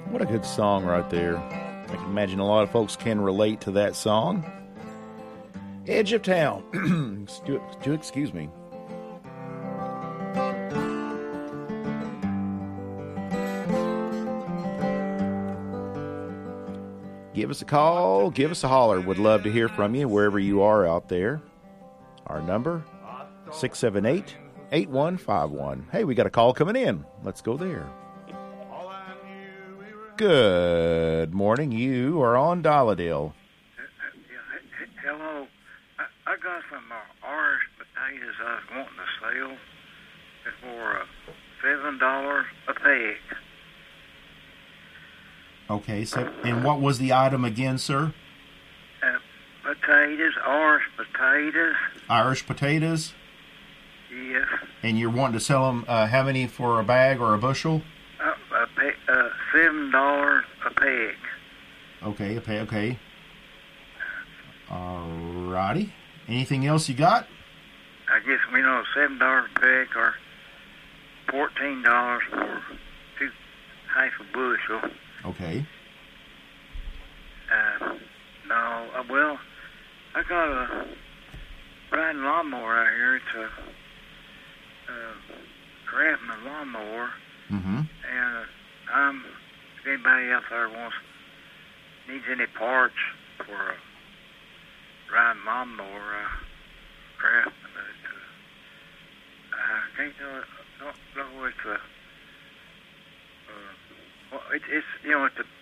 What a good song right there. I can imagine a lot of folks can relate to that song. Edge of Town. Excuse me. Give us a call. Give us a holler. Would love to hear from you wherever you are out there. Our number, 678-8151. Hey, we got a call coming in. Let's go there. Good morning. You are on Dolladale. Hello. I got some Irish potatoes I was wanting to sell for $7 a peg. Okay, so, and what was the item again, sir? Potatoes, Irish potatoes. Irish potatoes? Yes. And you're wanting to sell them, how many for a bag or a bushel? $7 a peg. Okay, okay. Alrighty. Anything else you got? I guess we know $7 a peg or $14 for half a bushel. Okay. Well, I got a riding lawnmower out here. It's a Craftsman lawnmower. Mm-hmm. And if anybody out there needs any parts for a riding lawnmower, Craftsman, I can't don't know it's a it's